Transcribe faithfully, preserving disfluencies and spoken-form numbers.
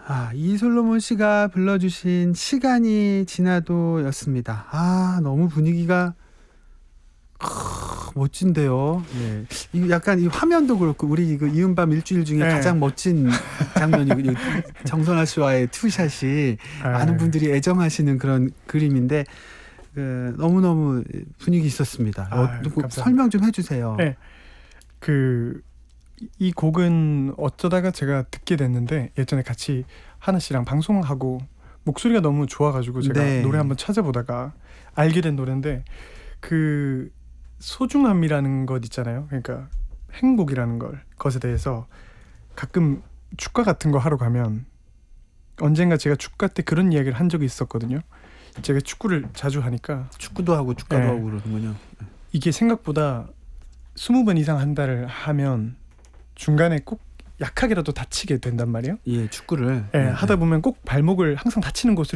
아, 이솔로몬 씨가 불러주신 시간이 지나도였습니다. 아, 너무 분위기가 크, 멋진데요. 네. 이 약간 이 화면도 그렇고 우리 이거 이은밤 일주일 중에 네. 가장 멋진 장면이 정선아 씨와의 투샷이 많은 분들이 애정하시는 그런 그림인데 그, 너무너무 분위기 있었습니다. 아유, 어, 감사합니다. 설명 좀 해주세요. 네. 그 이 곡은 어쩌다가 제가 듣게 됐는데 예전에 같이 하나 씨랑 방송하고 목소리가 너무 좋아가지고 제가 네. 노래 한번 찾아보다가 알게 된 노래인데 그 소중함이라는 것 있잖아요. 그러니까 행복이라는 걸 것에 대해서 가끔 축가 같은 거 하러 가면 언젠가 제가 축가 때 그런 이야기를 한 적이 있었거든요. 제가 축구를 자주 하니까 축구도 하고 축가도 네. 하고 그러는군요. 이게 생각보다 스무 번 이상 한다를 하면 중간에 꼭 약하게라도 다치게 된단 말이에요. 예, 축구를 예, 네, 하다 보면 꼭 발목을 항상 다치는 곳을